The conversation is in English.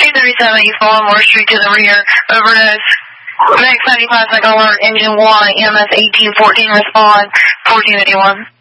237 East Baltimore Street to the rear. Overdose. Max 95 second alert. Engine 1. EMS 1814. Respond. 1481.